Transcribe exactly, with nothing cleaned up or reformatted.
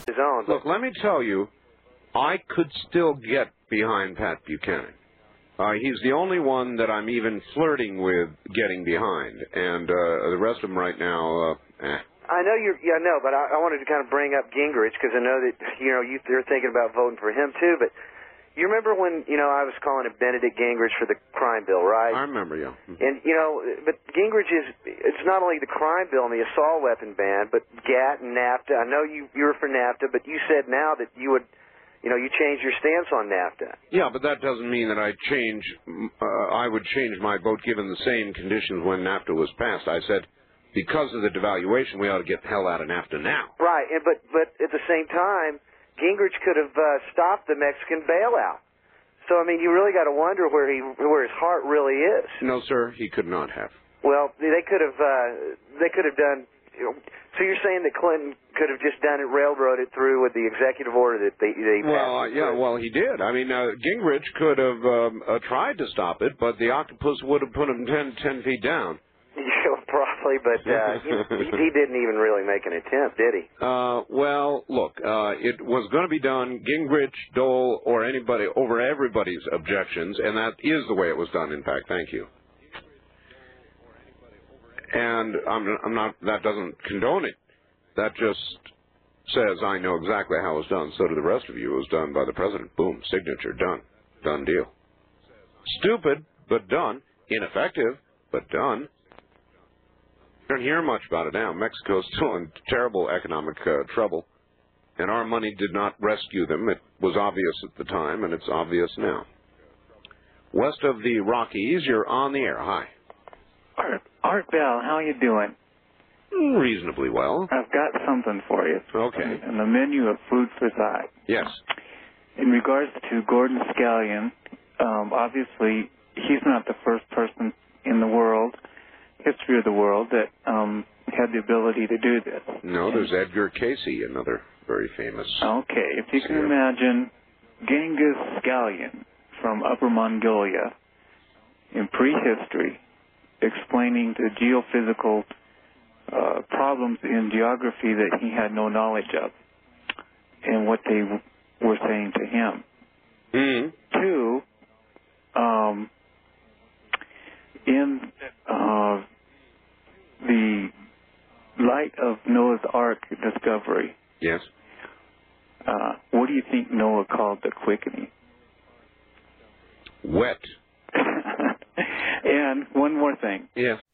his own. Look, let me tell you, I could still get behind Pat Buchanan. Uh, he's the only one that I'm even flirting with getting behind, and uh, the rest of them right now, uh, eh. I know you're, yeah, no, but I, I wanted to kind of bring up Gingrich because I know that, you know, you, you're thinking about voting for him too, but you remember when, you know, I was calling it Benedict Gingrich for the crime bill, right? I remember, yeah. Mm-hmm. And, you know, but Gingrich is, it's not only the crime bill and the assault weapon ban, but GATT and NAFTA. I know you, you were for NAFTA, but you said now that you would, you know, you changed your stance on NAFTA. Yeah, but that doesn't mean that I change, uh, I would change my vote given the same conditions when NAFTA was passed. I said, because of the devaluation, we ought to get the hell out of NAFTA now. Right, and but but at the same time, Gingrich could have uh, stopped the Mexican bailout. So I mean, you really got to wonder where he where his heart really is. No, sir, he could not have. Well, they could have uh, they could have done. You know, so you're saying that Clinton could have just done it, railroaded through with the executive order that they they well, passed? Uh, yeah, well, he did. I mean, uh, Gingrich could have um, uh, tried to stop it, but the octopus would have put him ten, ten feet down. Yeah, probably, but uh, he, he didn't even really make an attempt, did he? Uh, well, look, uh, it was going to be done, Gingrich, Dole, or anybody, over everybody's objections, and that is the way it was done, in fact. Thank you. And I'm, I'm not, that doesn't condone it. That just says I know exactly how it was done. So do the rest of you. It was done by the president. Boom, signature, done. Done deal. Stupid, but done. Ineffective, but done. Don't hear much about it now. Mexico's still in terrible economic uh, trouble, and our money did not rescue them. It was obvious at the time, and it's obvious now. West of the Rockies, you're on the air. Hi. Art, Art Bell, how you doing? Reasonably well. I've got something for you. Okay. On the menu of Food for Thought. Yes. In regards to Gordon Scallion, um, obviously he's not the first person in the world, history of the world, that um, had the ability to do this. No, there's Edgar Casey, another very famous. Okay, if you can imagine Genghis Scallion from Upper Mongolia in prehistory explaining the geophysical uh, problems in geography that he had no knowledge of and what they w- were saying to him. Mm-hmm. Two, um, in uh, the light of Noah's Ark discovery, yes. Uh, what do you think Noah called the quickening? Wet. And one more thing. Yes.